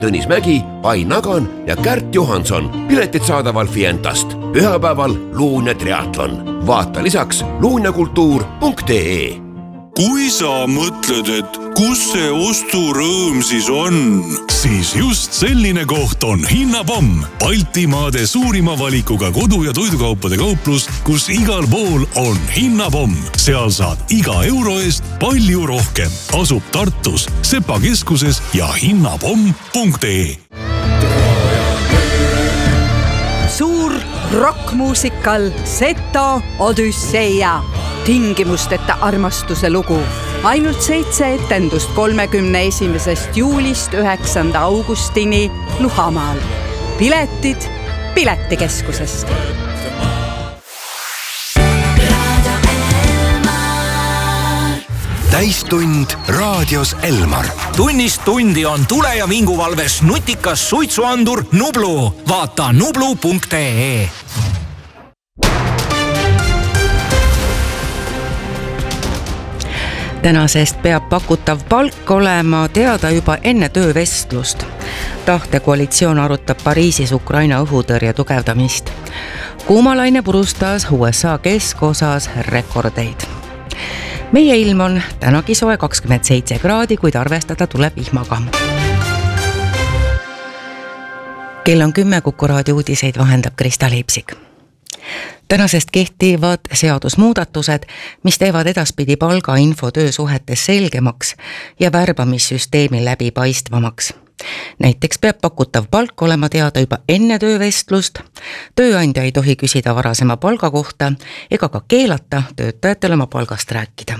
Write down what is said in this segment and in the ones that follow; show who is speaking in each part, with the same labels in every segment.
Speaker 1: Tõnis Mägi, Ain Nagan ja Kärt Johanson. Piletid saadaval Fientast. Pühapäeval Luunja triatlon. Vaata lisaks luunjakultuur.ee.
Speaker 2: Kui sa mõtled, et kus see osturõõm siis on, siis just selline koht on Hinnapomm. Baltimaade suurima valikuga kodu- ja toidukaupade kauplus, kus igal pool on Hinnapomm. Seal saad iga euro eest palju rohkem. Asub Tartus, Sepa keskuses ja hinnapomm.ee.
Speaker 3: Suur rockmuusikal Seto Odüsseia. Tingimusteta armastuse lugu. Ainult 7 etendust 31. juulist 9. augustini Luhamaal. Piletid Piletikeskusest.
Speaker 4: Täistund raadios Elmar.
Speaker 5: Tunnist tundi on tule- ja vinguvalves nutikas suitsuandur Nublu. Vaata nublu.ee.
Speaker 6: Tänasest peab pakutav palk olema teada juba enne töövestlust. Tahtekoalitsioon arutab Pariisis Ukraina õhutõrje tugevdamist. Kuumalaine purustas USA keskosas rekordeid. Meie ilm on tänagi soe 27 kraadi, kuid arvestada tuleb vihmaga. Kell on 10, Kuku raadio uudiseid vahendab Krista Leipsik. Tänasest kehtivad seadusmuudatused, mis teevad edaspidi palgainfo töösuhetes selgemaks ja värbamissüsteemi läbipaistvamaks. Näiteks peab pakutav palk olema teada juba enne töövestlust, tööandja ei tohi küsida varasema palga kohta ega ka keelata töötajatele oma palgast rääkida.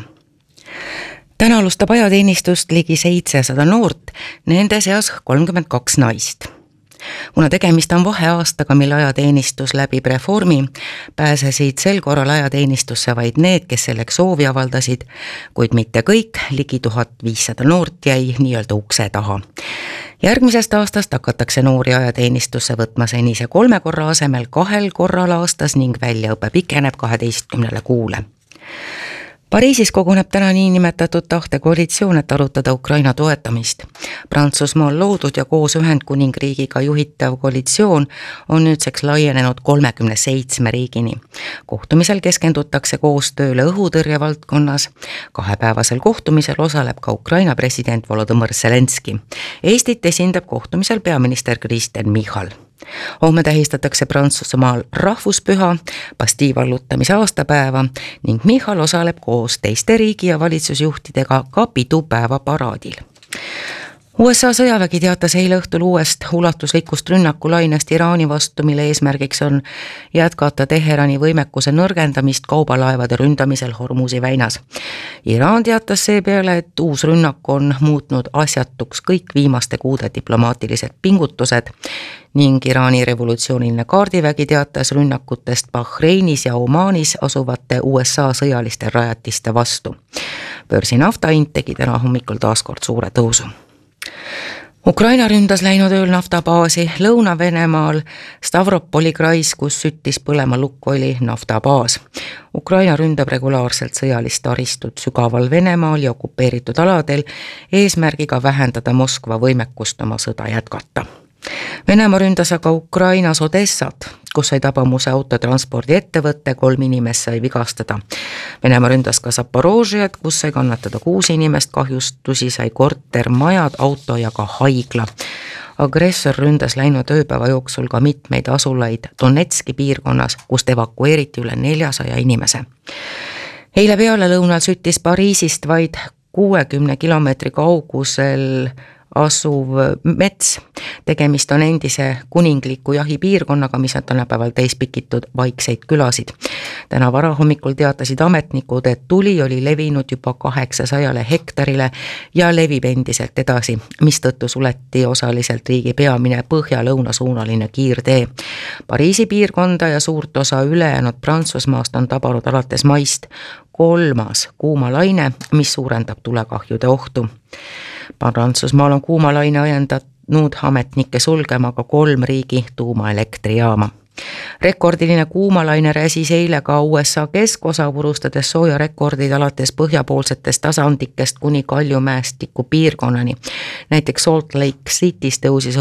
Speaker 6: Täna alustab ajateenistust ligi 700 noort, nende seas 32 naist. Kuna tegemist on vaheaastaga, mille ajateenistus läbib reformi, pääsesid sel korral ajateenistusse vaid need, kes selleks soovi avaldasid, kuid mitte kõik, ligi 1500 noort jäi nii-öelda ukse taha. Järgmisest aastast hakatakse noori ajateenistusse võtma senise 3 korra asemel 2 korral aastas ning väljaõpe pikeneb 12 kuule. Pariisis koguneb täna niinimetatud tahtekoalitsioon, et arutada Ukraina toetamist. Prantsusmaal loodud ja koos Ühendkuningriigiga juhitav koalitsioon on nüüdseks laienenud 37 riigini. Kohtumisel keskendutakse koostööle õhutõrje valdkonnas. 2-päevasel kohtumisel osaleb ka Ukraina president Volodõmõr Zelenski. Eestit esindab kohtumisel peaminister Kristen Michal. Homme tähistatakse Prantsusmaal rahvuspüha, Bastille vallutamise aastapäeva ning Michal osaleb koos teiste riigi- ja valitsusjuhtidega ka pidupäeva paraadil. USA sõjavägi teatas eile õhtul uuest ulatuslikust rünnakulainest Iraani vastu, mille eesmärgiks on jätkata Teherani võimekuse nõrgendamist kaubalaevade ründamisel Hormuzi väinas. Iraan teatas seepeale, et uus rünnak on muutnud asjatuks kõik viimaste kuude diplomaatilised pingutused ning Iraani revolutsiooniline kaardivägi teatas rünnakutest Bahreinis ja Omaanis asuvate USA sõjaliste rajatiste vastu. Börsi naftahind tegi täna hommikul taaskord suure tõusu. Ukraina ründas läinud ööl naftabaasi Lõuna-Venemaal Stavropoli krais, kus süttis põlema Lukoili naftabaas. Ukraina ründab regulaarselt sõjalist taristut sügaval Venemaal ja okupeeritud aladel eesmärgiga vähendada Moskva võimekust oma sõda jätkata. Venemaa ründas aga Ukrainas Odessat, kus sai tabamuse autotranspordi ettevõtte, 3 inimest sai vigastada. Venemaa ründas ka Zaporožiat, kus sai kannatada 6 inimest, kahjustusi sai korter, majad, auto ja ka haigla. Agressor ründas läinud ööpäeva jooksul ka mitmeid asulaid Donetski piirkonnas, kust evakueeriti üle 400 inimese. Eile peale lõunal süttis Pariisist vaid 60 kilomeetri kaugusel asuv mets. Tegemist on endise kuningliku jahipiirkonnaga, mis on tänapäeval täis pikitud vaikseid külasid. Täna varahommikul teatasid ametnikud, et tuli oli levinud juba 800 hektarile ja levib endiselt edasi, mistõttu suleti osaliselt riigi peamine põhja-lõunasuunaline kiirtee. Pariisi piirkonda ja suurt osa ülejäänud Prantsusmaast on tabanud alates maist 3. kuumalaine, mis suurendab tulekahjude ohtu. Prantsusmaal on kuumalaine ajendanud ametnikke sulgema ka 3 riigi tuumaelektrijaama. Rekordiline kuumalaine räsis eile ka USA keskosa, purustades soojarekordid alates põhjapoolsetest tasandikest kuni Kaljumäestiku piirkonnani. Näiteks Salt Lake City's tõusis